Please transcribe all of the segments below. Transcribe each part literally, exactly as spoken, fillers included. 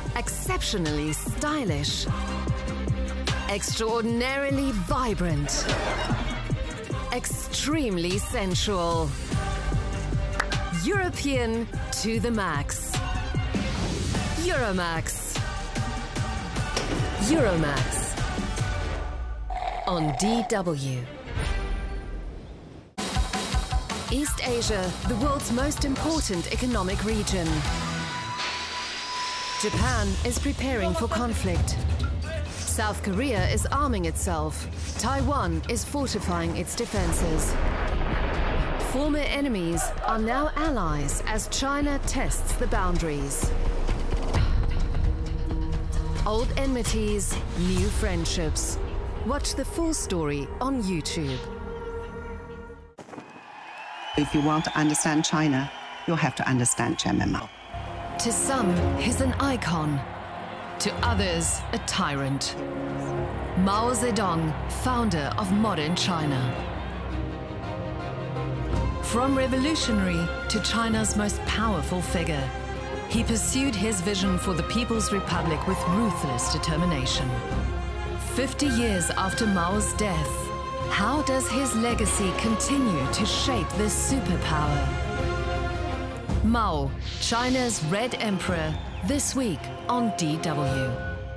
Exceptionally stylish. Extraordinarily vibrant. Extremely sensual. European to the max. Euromax. Euromax. On D W. East Asia, the world's most important economic region. Japan is preparing for conflict. South Korea is arming itself. Taiwan is fortifying its defenses. Former enemies are now allies as China tests the boundaries. Old enmities, new friendships. Watch the full story on YouTube. If you want to understand China, you'll have to understand Chairman Mao. To some, he's an icon. To others, a tyrant. Mao Zedong, founder of modern China. From revolutionary to China's most powerful figure, he pursued his vision for the People's Republic with ruthless determination. Fifty years after Mao's death, how does his legacy continue to shape this superpower? Mao, China's Red Emperor, this week on D W.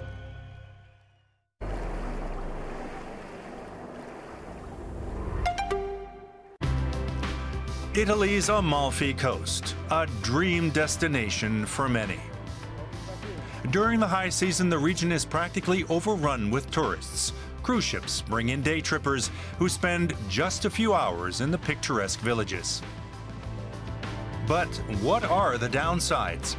Italy's Amalfi Coast, a dream destination for many. During the high season, the region is practically overrun with tourists. Cruise ships bring in day trippers who spend just a few hours in the picturesque villages. But what are the downsides?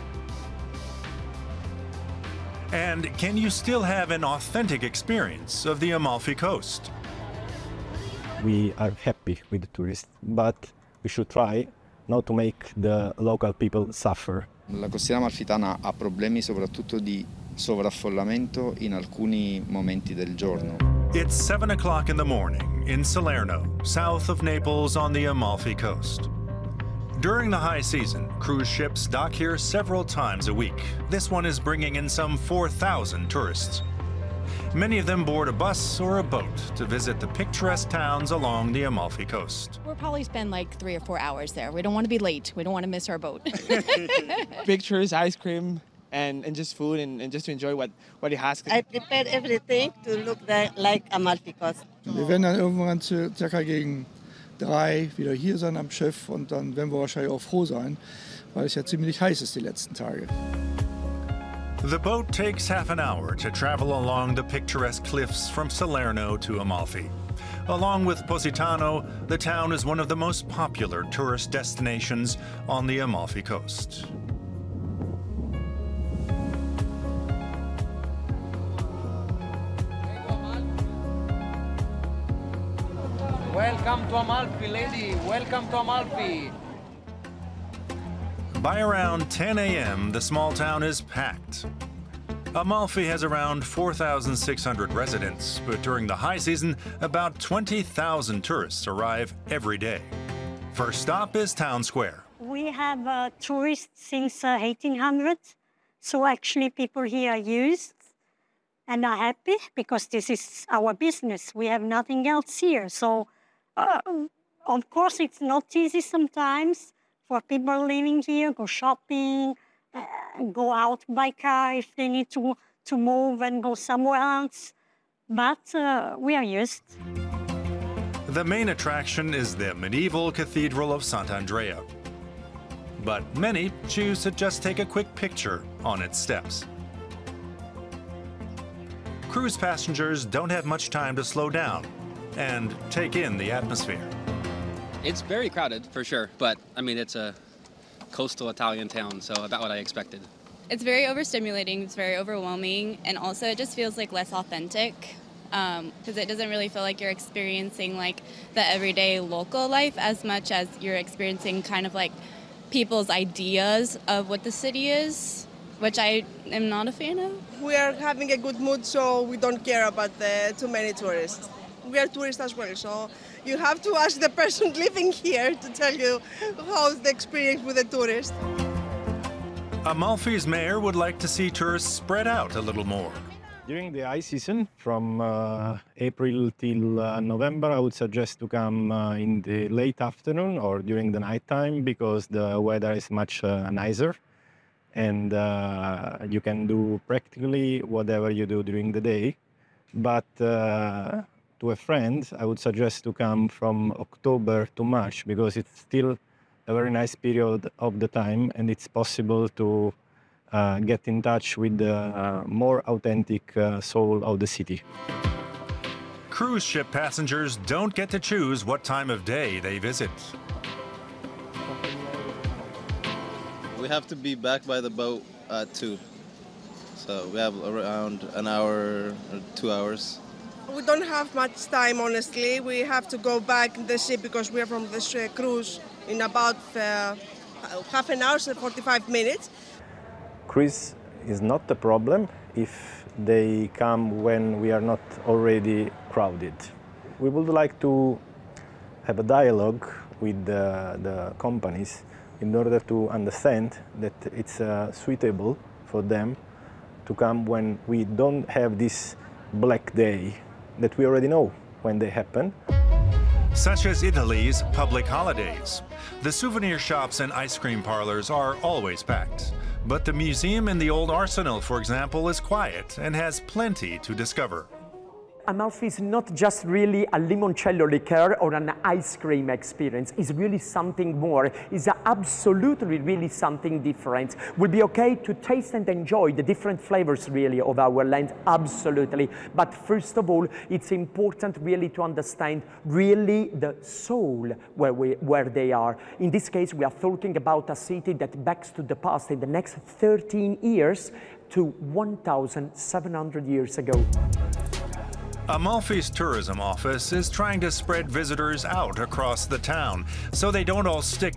And can you still have an authentic experience of the Amalfi Coast? We are happy with the tourists, but we should try not to make the local people suffer. La costiera amalfitana ha problemi soprattutto di sovraffollamento in alcuni momenti del giorno. It's seven o'clock in the morning in Salerno, south of Naples on the Amalfi Coast. During the high season, cruise ships dock here several times a week. This one is bringing in some four thousand tourists. Many of them board a bus or a boat to visit the picturesque towns along the Amalfi Coast. We'll probably spend like three or four hours there. We don't want to be late. We don't want to miss our boat. Pictures, ice cream, and, and just food, and, and just to enjoy what, what it has. I prepared everything to look like Amalfi Coast. Wir werden dann irgendwann circa gegen drei wieder hier sein am Schiff und dann werden wir wahrscheinlich auch froh sein, weil es ja ziemlich heiß ist die letzten Tage. The boat takes half an hour to travel along the picturesque cliffs from Salerno to Amalfi. Along with Positano, the town is one of the most popular tourist destinations on the Amalfi Coast. Welcome to Amalfi, lady. Welcome to Amalfi. By around ten a m, the small town is packed. Amalfi has around four thousand six hundred residents, but during the high season, about twenty thousand tourists arrive every day. First stop is Town Square. We have uh, tourists since uh, eighteen hundred, so actually people here are used and are happy because this is our business. We have nothing else here, so uh, of course it's not easy sometimes for people living here, go shopping, uh, go out by car if they need to, to move and go somewhere else. But uh, we are used. The main attraction is the medieval Cathedral of Sant'Andrea. But many choose to just take a quick picture on its steps. Cruise passengers don't have much time to slow down and take in the atmosphere. It's very crowded, for sure, but I mean, it's a coastal Italian town, so about what I expected. It's very overstimulating, it's very overwhelming, and also it just feels like less authentic, because um, it doesn't really feel like you're experiencing like the everyday local life as much as you're experiencing kind of like people's ideas of what the city is, which I am not a fan of. We are having a good mood, so we don't care about the too many tourists. We are tourists as well, so you have to ask the person living here to tell you how's the experience with the tourists. Amalfi's mayor would like to see tourists spread out a little more. During the high season, from uh, April till uh, November, I would suggest to come uh, in the late afternoon or during the night time because the weather is much uh, nicer and uh, you can do practically whatever you do during the day. But uh, to a friend, I would suggest to come from October to March because it's still a very nice period of the time and it's possible to Uh, get in touch with the uh, more authentic uh, soul of the city. Cruise ship passengers don't get to choose what time of day they visit. We have to be back by the boat at two. So we have around an hour or two hours. We don't have much time, honestly. We have to go back in the ship because we are from this uh, cruise in about uh, half an hour, so forty-five minutes. Cruise is not a problem if they come when we are not already crowded. We would like to have a dialogue with the, the companies in order to understand that it's uh, suitable for them to come when we don't have this black day that we already know when they happen. Such as Italy's public holidays. The souvenir shops and ice cream parlors are always packed. But the museum in the old arsenal, for example, is quiet and has plenty to discover. Amalfi is not just really a limoncello liqueur or an ice cream experience. It's really something more. It's absolutely really something different. Will be okay to taste and enjoy the different flavors really of our land, absolutely. But first of all, it's important really to understand really the soul where, we, where they are. In this case, we are talking about a city that backs to the past in the next thirteen years to one thousand seven hundred years ago. Amalfi's tourism office is trying to spread visitors out across the town so they don't all stick